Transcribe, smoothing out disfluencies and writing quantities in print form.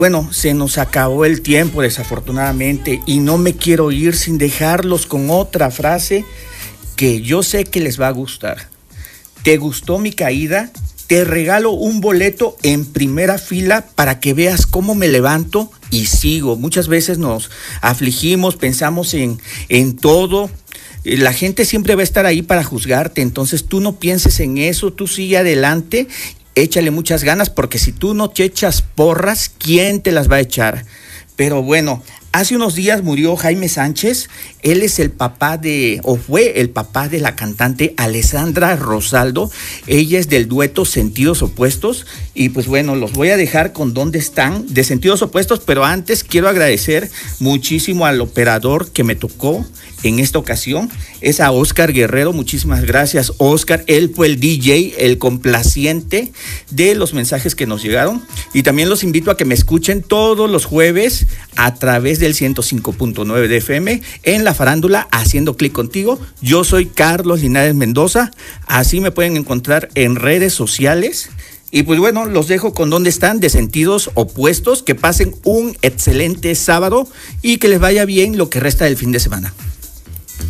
Bueno, se nos acabó el tiempo desafortunadamente y no me quiero ir sin dejarlos con otra frase que yo sé que les va a gustar. ¿Te gustó mi caída? Te regalo un boleto en primera fila para que veas cómo me levanto y sigo. Muchas veces nos afligimos, pensamos en todo. La gente siempre va a estar ahí para juzgarte, entonces tú no pienses en eso, tú sigue adelante. Échale muchas ganas porque si tú no te echas porras, ¿quién te las va a echar? Pero bueno, hace unos días murió Jaime Sánchez. Él es fue el papá de la cantante Alessandra Rosaldo. Ella es del dueto Sentidos Opuestos. Y pues bueno, los voy a dejar con dónde están de Sentidos Opuestos. Pero antes quiero agradecer muchísimo al operador que me tocó en esta ocasión. Es a Oscar Guerrero. Muchísimas gracias, Oscar. Él fue el DJ, el complaciente de los mensajes que nos llegaron. Y también los invito a que me escuchen todos los jueves a través del 105.9 de FM en La Farándula, Haciendo Clic Contigo. Yo soy Carlos Linares Mendoza, así me pueden encontrar en redes sociales. Y pues bueno, los dejo con dónde están de Sentidos Opuestos. Que pasen un excelente sábado y que les vaya bien lo que resta del fin de semana.